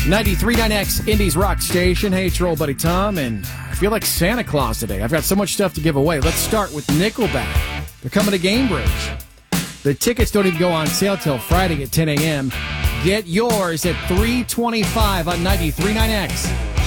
93.9X, Indy's rock station. Hey, it's your old buddy Tom, and I feel like Santa Claus today. I've got so much stuff to give away. Let's start with Nickelback. They're coming to Gainbridge. The tickets don't even go on sale till Friday at 10 a.m. Get yours at $325 on 93.9X.